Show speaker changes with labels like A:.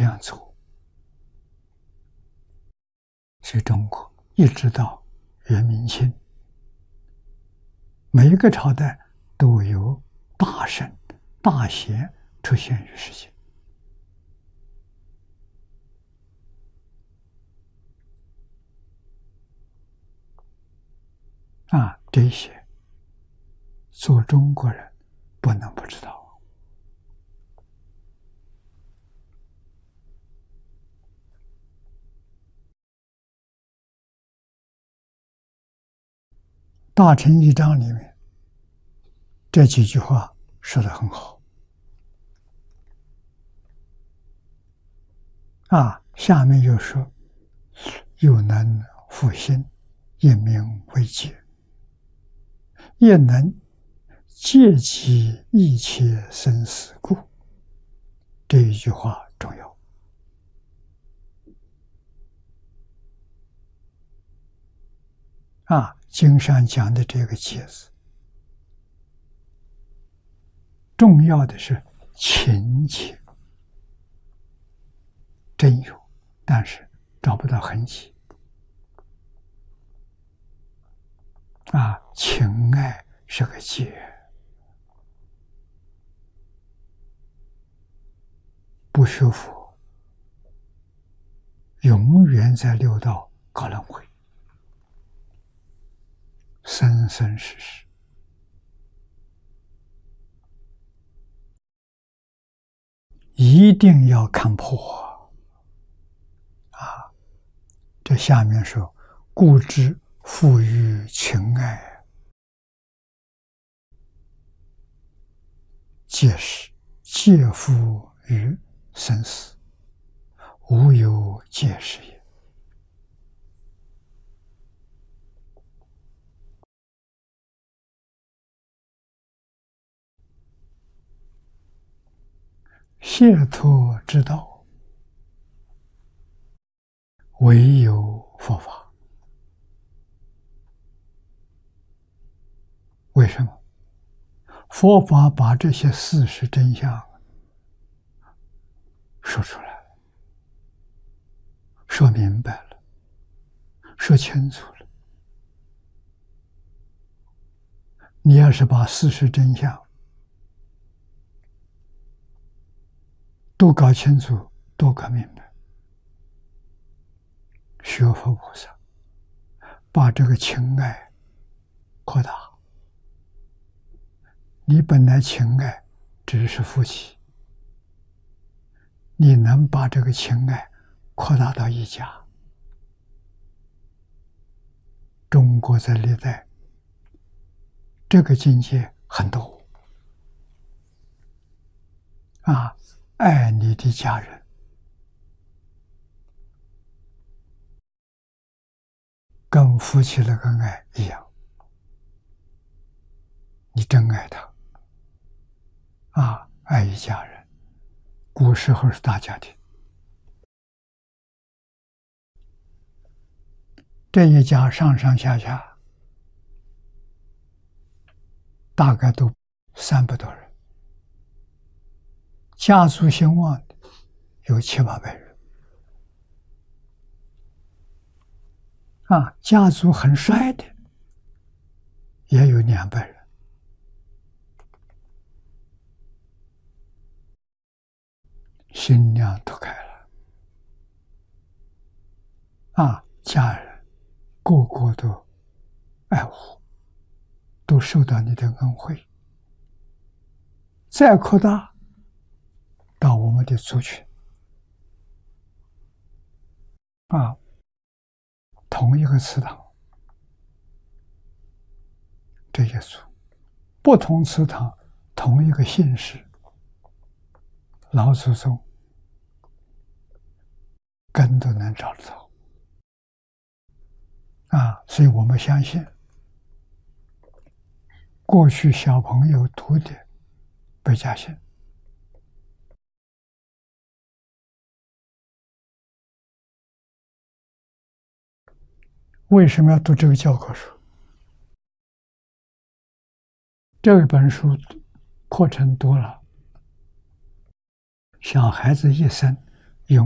A: 样做。所以中国一直到元明清，每一个朝代都有大圣、大贤出现于世界。这些做中国人不能不知道。大乘一章里面这几句话说得很好。下面又说：又能复兴，一名为戒，也能戒其一切生死故。这一句话重要。经上讲的这个戒字，重要的是情节，真有，但是找不到痕迹。情爱是个戒，不学佛，永远在六道搞轮回，生生世世。一定要看破。这下面说：故知复于情爱，戒是戒复于生死，无有戒是也。解脱之道，唯有佛法。为什么？佛法把这些事实真相说出来了，说明白了，说清楚了。你要是把事实真相都搞清楚，都搞明白，学佛菩萨把这个情爱扩大。你本来情爱只是夫妻，你能把这个情爱扩大到一家。中国在历代这个境界很多。爱你的家人，跟夫妻那个爱一样，你真爱他。爱一家人，古时候是大家庭，这一家上上下下大概都300多人，家族兴旺的有700-800人，家族很衰的也有200人。心量都开了，家人个个都爱护，都受到你的恩惠。再扩大到我们的族群，同一个祠堂，这一族，不同祠堂，同一个姓氏，老祖宗根都能找得到。所以我们相信，过去小朋友读的百家姓，为什么要读这个教科书？这本书课程多了，小孩子一生